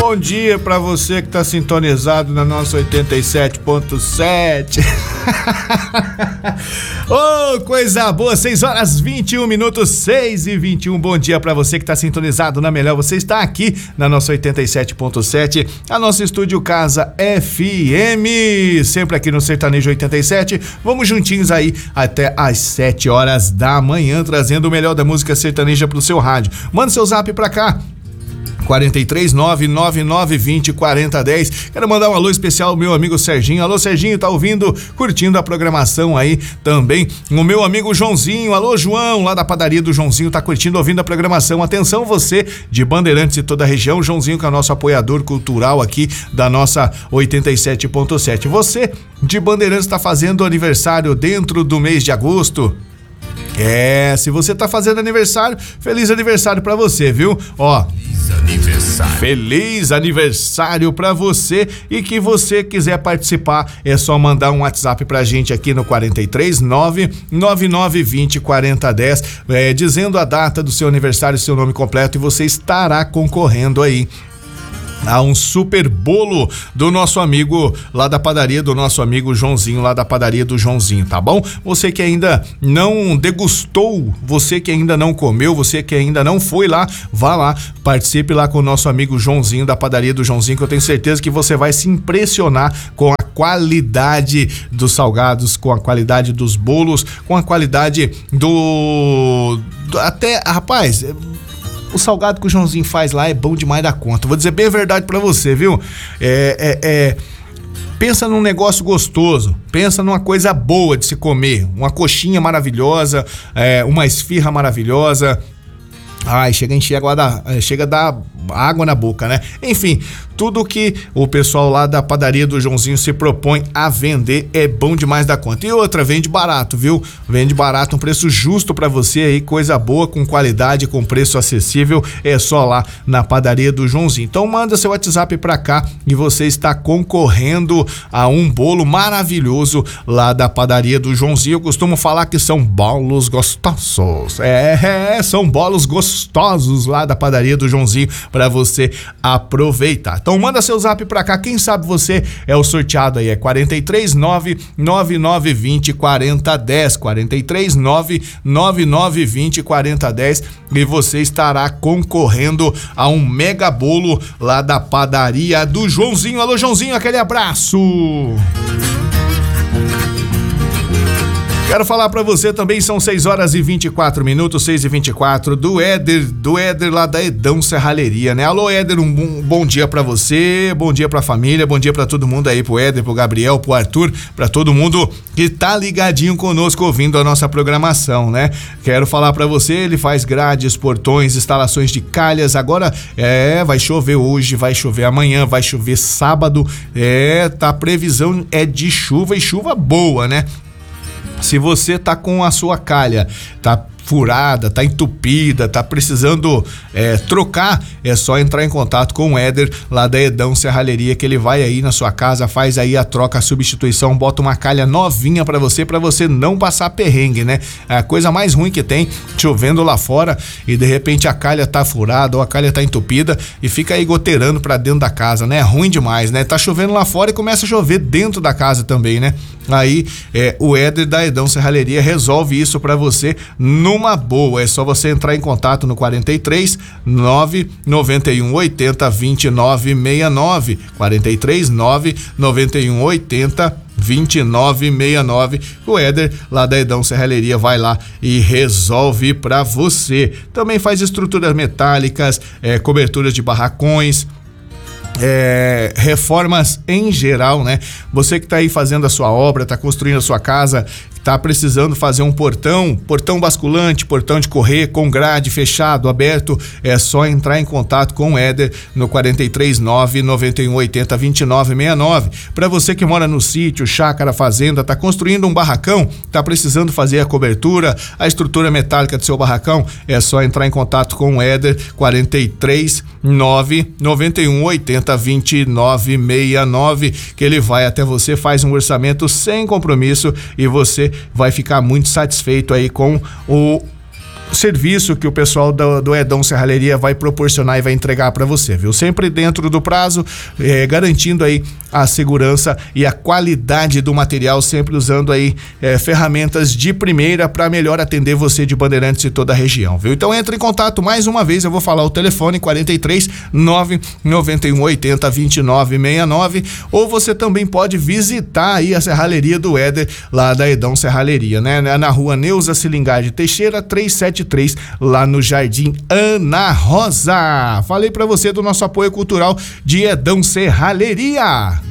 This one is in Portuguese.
Bom dia pra você que tá sintonizado na nossa 87.7. Oh, coisa boa, 6h21, 6h21. Bom dia pra você que tá sintonizado na melhor. Você está aqui na nossa 87.7, a nossa estúdio Casa FM, sempre aqui no Sertanejo 87. Vamos juntinhos aí até às 7h da manhã, trazendo o melhor da música sertaneja pro seu rádio. Manda seu zap pra cá, 43999204010. Quero mandar um alô especial ao meu amigo Serginho. Alô, Serginho, tá ouvindo, curtindo a programação aí também. O meu amigo Joãozinho. Alô, João, lá da padaria do Joãozinho, tá curtindo, ouvindo a programação. Atenção, você de Bandeirantes e toda a região. Joãozinho, que é o nosso apoiador cultural aqui da nossa 87.7. Você de Bandeirantes tá fazendo aniversário dentro do mês de agosto? Se você tá fazendo aniversário, feliz aniversário pra você, viu? Feliz aniversário pra você. E que você quiser participar, é só mandar um WhatsApp pra gente aqui no 43999204010, dizendo a data do seu aniversário, seu nome completo, e você estará concorrendo aí a um super bolo do nosso amigo lá da padaria, do nosso amigo Joãozinho, lá da padaria do Joãozinho, tá bom? Você que ainda não degustou, você que ainda não comeu, você que ainda não foi lá, vá lá, participe lá com o nosso amigo Joãozinho, da padaria do Joãozinho, que eu tenho certeza que você vai se impressionar com a qualidade dos salgados, com a qualidade dos bolos, com a qualidade até, rapaz, o salgado que o Joãozinho faz lá é bom demais da conta. Vou dizer bem a verdade pra você, viu? Pensa num negócio gostoso, pensa numa coisa boa de se comer, uma coxinha maravilhosa, uma esfirra maravilhosa. Ai, chega a encher chega a dar água na boca, né? Enfim, tudo que o pessoal lá da padaria do Joãozinho se propõe a vender é bom demais da conta. E outra, vende barato, viu? Vende barato, um preço justo pra você aí, coisa boa, com qualidade, com preço acessível, é só lá na padaria do Joãozinho. Então manda seu WhatsApp pra cá e você está concorrendo a um bolo maravilhoso lá da padaria do Joãozinho. Eu costumo falar que são bolos gostosos. São bolos gostosos lá da padaria do Joãozinho pra você aproveitar. Então manda seu zap pra cá, quem sabe você é o sorteado aí, 43999204010, 43999204010, e você estará concorrendo a um mega bolo lá da padaria do Joãozinho. Alô, Joãozinho, aquele abraço! Quero falar pra você também, são 6h24, 6h24, do Éder lá da Edão Serralheria, né? Alô, Éder, um bom dia pra você, bom dia pra família, bom dia pra todo mundo aí, pro Éder, pro Gabriel, pro Arthur, pra todo mundo que tá ligadinho conosco ouvindo a nossa programação, né? Quero falar pra você, ele faz grades, portões, instalações de calhas. Agora vai chover hoje, vai chover amanhã, vai chover sábado, a previsão é de chuva, e chuva boa, né? Se você tá com a sua calha, tá furada, tá entupida, tá precisando trocar, é só entrar em contato com o Éder lá da Edão Serralheria, que ele vai aí na sua casa, faz aí a troca, a substituição, bota uma calha novinha pra você não passar perrengue, né? É a coisa mais ruim que tem, chovendo lá fora e de repente a calha tá furada ou a calha tá entupida e fica aí goteirando pra dentro da casa, né? É ruim demais, né? Tá chovendo lá fora e começa a chover dentro da casa também, né? Aí o Éder da Edão Serralheria resolve isso pra você numa boa. É só você entrar em contato no 43 991 80 2969, 43 991 80 2969. O Éder lá da Edão Serralheria vai lá e resolve pra você. Também faz estruturas metálicas, coberturas de barracões, reformas em geral, né? Você que tá aí fazendo a sua obra, tá construindo a sua casa, tá precisando fazer um portão basculante, portão de correr com grade fechado, aberto, é só entrar em contato com o Éder no 43 991 80 2969. Para você que mora no sítio, chácara, fazenda, tá construindo um barracão, tá precisando fazer a cobertura, a estrutura metálica do seu barracão, é só entrar em contato com o Éder, 43 991 80 2969, que ele vai até você, faz um orçamento sem compromisso e você vai ficar muito satisfeito aí com serviço que o pessoal do Edão Serralheria vai proporcionar e vai entregar para você, viu? Sempre dentro do prazo, garantindo aí a segurança e a qualidade do material, sempre usando aí ferramentas de primeira para melhor atender você de Bandeirantes e toda a região, viu? Então entre em contato mais uma vez, eu vou falar o telefone 43 991 80 29 69, ou você também pode visitar aí a serralheria do Éder, lá da Edão Serralheria, né? Na rua Neuza Cilingar de Teixeira 373, lá no Jardim Ana Rosa. Falei pra você do nosso apoio cultural de Edão Serralheria.